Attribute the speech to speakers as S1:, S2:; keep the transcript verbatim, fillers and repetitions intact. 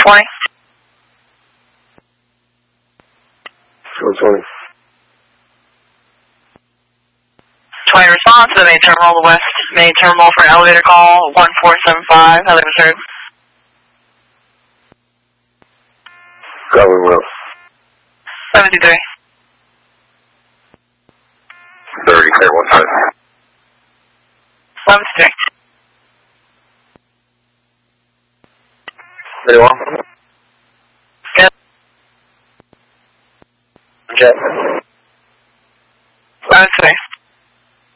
S1: twenty.
S2: Go twenty.
S1: twenty response to the main terminal, the west main terminal for an elevator call, one four seven five, elevator served.
S2: Going well.
S1: seventy-three.
S2: thirty, clear one time.
S1: seventy-three.
S2: Very well.
S1: Good.
S2: Jet.
S1: seventy-three.